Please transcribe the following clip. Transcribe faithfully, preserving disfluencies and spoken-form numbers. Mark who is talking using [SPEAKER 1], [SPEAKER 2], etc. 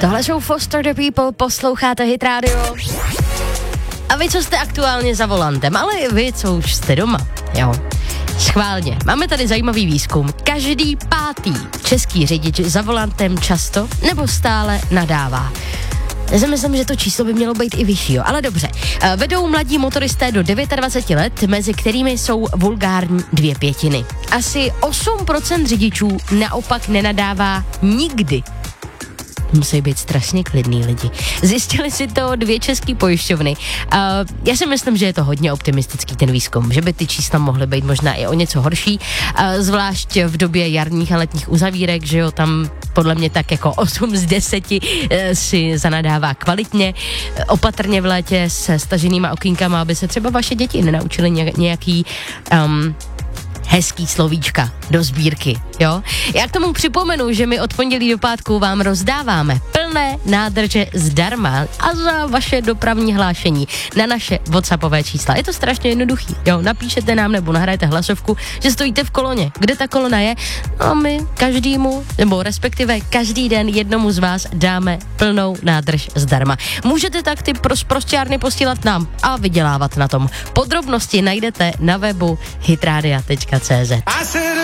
[SPEAKER 1] Tohle jsou Foster the People, posloucháte Hit Radio. A vy, co jste aktuálně za volantem, ale i vy, co už jste doma, jo. Schválně, máme tady zajímavý výzkum. Každý pátý český řidič za volantem často nebo stále nadává. Já si myslím, že to číslo by mělo být i vyšší, jo. Ale dobře. Vedou mladí motoristé do dvacet devět let, mezi kterými jsou vulgární dvě pětiny. Asi osm procent řidičů naopak nenadává nikdy. Musí být strašně klidný lidi. Zjistili si to dvě české pojišťovny. Uh, já si myslím, že je to hodně optimistický ten výzkum, že by ty čísla mohly být možná i o něco horší, uh, zvlášť v době jarních a letních uzavírek, že jo, tam podle mě tak jako osm z deseti uh, si zanadává kvalitně. Uh, opatrně v létě se staženýma okýnkama, aby se třeba vaše děti nenaučily nějaký... Um, hezký slovíčka do sbírky, jo? Já k tomu připomenu, že my od pondělí do pátku vám rozdáváme plné nádrže zdarma a za vaše dopravní hlášení na naše WhatsAppové čísla. Je to strašně jednoduchý, jo? Napíšete nám nebo nahrajte hlasovku, že stojíte v koloně. Kde ta kolona je? No a my každému, nebo respektive každý den jednomu z vás dáme plnou nádrž zdarma. Můžete tak ty pros- prostěrny posílat nám a vydělávat na tom. Podrobnosti najdete na webu hitradia tečka cé zet.